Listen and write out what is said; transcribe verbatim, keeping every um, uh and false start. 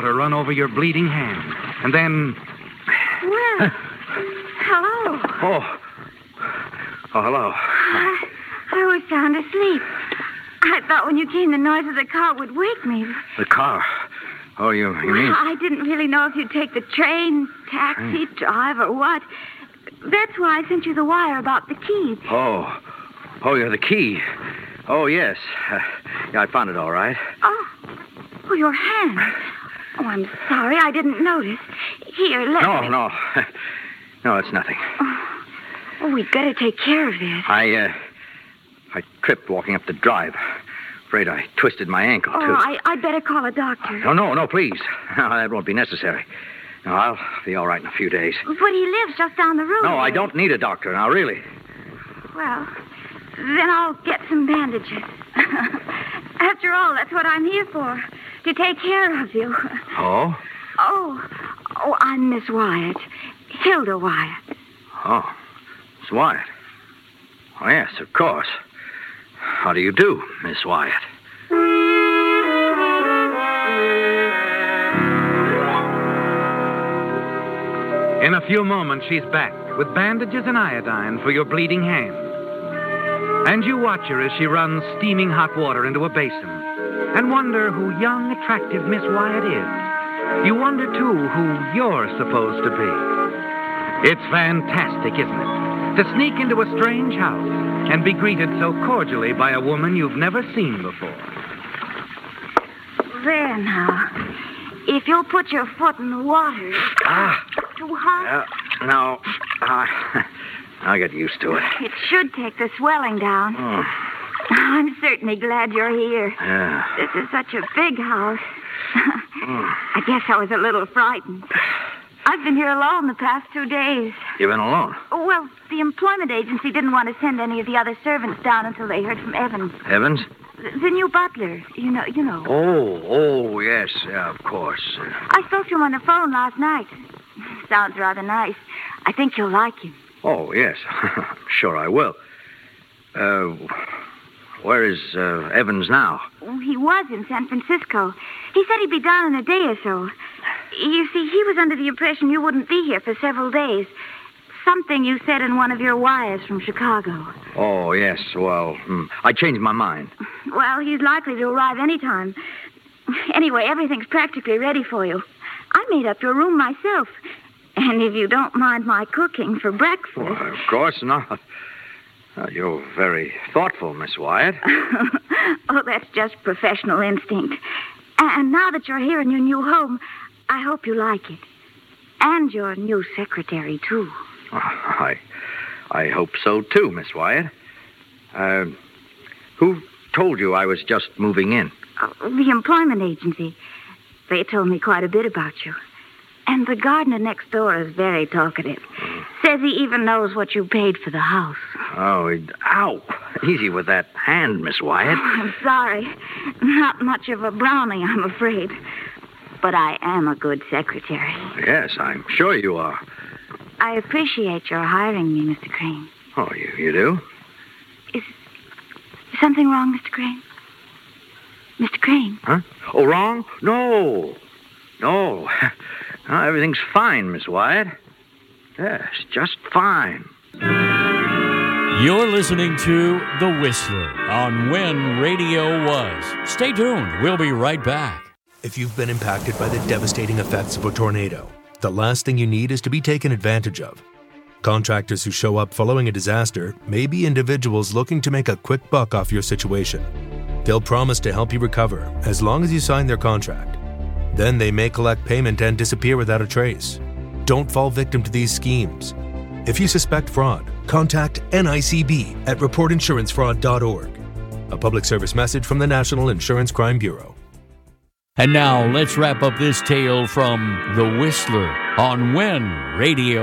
water run over your bleeding hand. And then... Well, hello. Oh. Oh, hello. I, I was sound asleep. I thought when you came, the noise of the car would wake me. The car? Oh, you, you mean... Well, I didn't really know if you'd take the train, taxi, Hmm. drive, or what. That's why I sent you the wire about the key. Oh. Oh, yeah, the key. Oh, yes. Uh, yeah, I found it all right. Oh. Oh, your hand. Oh, I'm sorry. I didn't notice. Here, let No, me... no. No, it's nothing. Oh, oh, we'd better take care of this. I, uh... I tripped walking up the drive. Afraid I twisted my ankle, Oh, too. I, I'd better call a doctor. No, no, no, please. No, that won't be necessary. No, I'll be all right in a few days. But he lives just down the road. No, I there. don't need a doctor now, really. Well, then I'll get some bandages. After all, that's what I'm here for. To take care of you. Oh? Oh, oh, I'm Miss Wyatt. Hilda Wyatt. Oh, Miss Wyatt. Oh, yes, of course. How do you do, Miss Wyatt? In a few moments, she's back with bandages and iodine for your bleeding hand. And you watch her as she runs steaming hot water into a basin and wonder who young, attractive Miss Wyatt is. You wonder, too, who you're supposed to be. It's fantastic, isn't it, to sneak into a strange house and be greeted so cordially by a woman you've never seen before. There now. If you'll put your foot in the water. Ah. Too hot? Uh, no. Uh, I'll get used to it. It should take the swelling down. Oh. I'm certainly glad you're here. Yeah. This is such a big house. Mm. I guess I was a little frightened. I've been here alone the past two days. You've been alone? Oh, well, the employment agency didn't want to send any of the other servants down until they heard from Evans. Evans? The, the new butler. You know, you know. Oh, oh, yes, yeah, of course. I spoke to him on the phone last night. Sounds rather nice. I think you'll like him. Oh, yes. Sure I will. Uh, where is uh, Evans now? Oh, he was in San Francisco. He said he'd be down in a day or so. You see, he was under the impression you wouldn't be here for several days. Something you said in one of your wires from Chicago. Oh, yes, well, hmm, I changed my mind. Well, he's likely to arrive any time. Anyway, everything's practically ready for you. I made up your room myself. And if you don't mind my cooking for breakfast... Well, of course not. Uh, you're very thoughtful, Miss Wyatt. Oh, that's just professional instinct. And now that you're here in your new home, I hope you like it. And your new secretary, too. Oh, I I hope so, too, Miss Wyatt. Uh, who told you I was just moving in? Uh, the employment agency. They told me quite a bit about you. And the gardener next door is very talkative. Mm. Says he even knows what you paid for the house. Oh, it, ow. Easy with that hand, Miss Wyatt. Oh, I'm sorry. Not much of a brownie, I'm afraid. But I am a good secretary. Yes, I'm sure you are. I appreciate your hiring me, Mister Crane. Oh, you, you do? Is something wrong, Mister Crane? Mister Crane? Huh? Oh, wrong? No. No. No, everything's fine, Miss Wyatt. Yes, just fine. You're listening to The Whistler on When Radio Was. Stay tuned. We'll be right back. If you've been impacted by the devastating effects of a tornado, the last thing you need is to be taken advantage of. Contractors who show up following a disaster may be individuals looking to make a quick buck off your situation. They'll promise to help you recover as long as you sign their contract. Then they may collect payment and disappear without a trace. Don't fall victim to these schemes. If you suspect fraud, contact N I C B at report insurance fraud dot org. A public service message from the National Insurance Crime Bureau. And now let's wrap up this tale from The Whistler on When Radio